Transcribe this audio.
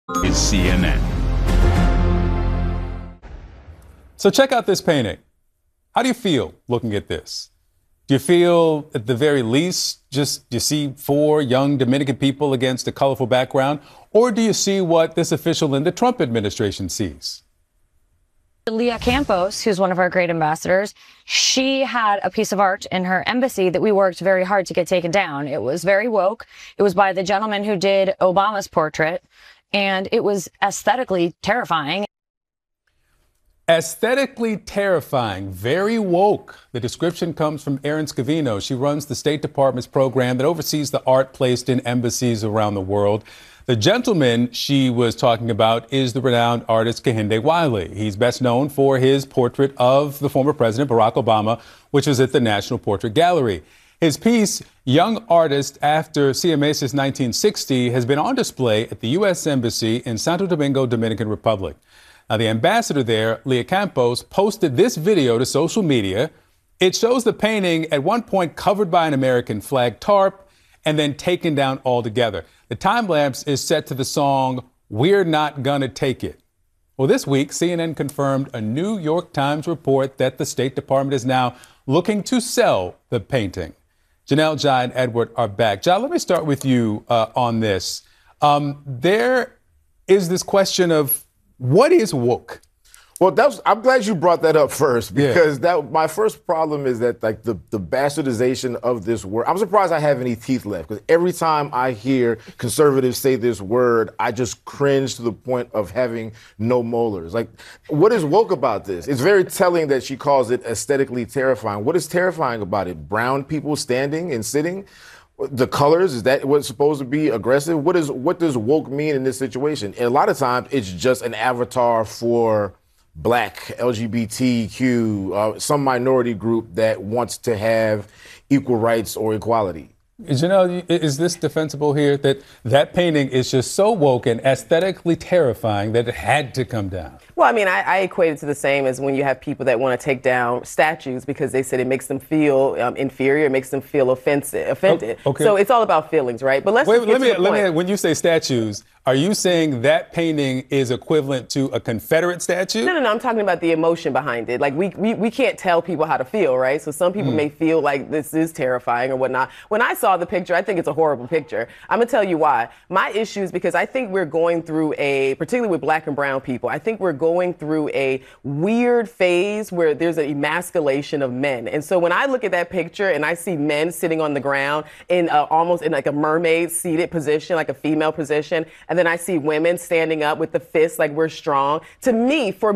is CNN. So check out this painting. How do you feel looking at this? Do you feel, at the very least, just you see four young Dominican people against a colorful background? Or do you see what this official in the Trump administration sees? Leah Campos, who's one of our great ambassadors, she had a piece of art in her embassy that we worked very hard to get taken down. It was very woke. It was by the gentleman who did Obama's portrait, and it was aesthetically terrifying. Aesthetically terrifying, very woke. The description comes from Erin Scavino. She runs the State Department's program that oversees the art placed in embassies around the world. The gentleman she was talking about is the renowned artist Kehinde Wiley. He's best known for his portrait of the former president, Barack Obama, which was at the National Portrait Gallery. His piece, Young Artist After CMA Since 1960, has been on display at the U.S. Embassy in Santo Domingo, Dominican Republic. Now, the ambassador there, Leah Campos, posted this video to social media. It shows the painting at one point covered by an American flag tarp and then taken down altogether. The time lapse is set to the song, We're Not Gonna Take It. Well, this week, CNN confirmed a New York Times report that the State Department is now looking to sell the painting. Janelle, Jai, and Edward are back. Jai, let me start with you on this. There is this question of what is woke? Well, I'm glad you brought that up first, because my first problem is that, like, the bastardization of this word. I'm surprised I have any teeth left, because every time I hear conservatives say this word, I just cringe to the point of having no molars. Like, what is woke about this? It's very telling that she calls it aesthetically terrifying. What is terrifying about it? Brown people standing and sitting? The colors, is that what's supposed to be aggressive? What does woke mean in this situation? And a lot of times it's just an avatar for Black, LGBTQ, some minority group that wants to have equal rights or equality. Janelle, is this defensible here, that painting is just so woke and aesthetically terrifying that it had to come down? Well, I mean, I equate it to the same as when you have people that want to take down statues because they said it makes them feel inferior, it makes them feel offended. Okay. So it's all about feelings, right? But let me, when you say statues, are you saying that painting is equivalent to a Confederate statue? No, I'm talking about the emotion behind it. Like, we can't tell people how to feel, right? So some people may feel like this is terrifying or whatnot. When I saw the picture, I think it's a horrible picture. I'm going to tell you why. My issue is because I think we're going through particularly with Black and brown people, I think we're going through a weird phase where there's an emasculation of men. And so when I look at that picture and I see men sitting on the ground in almost in like a mermaid seated position, like a female position, and then I see women standing up with the fists like we're strong. To me, for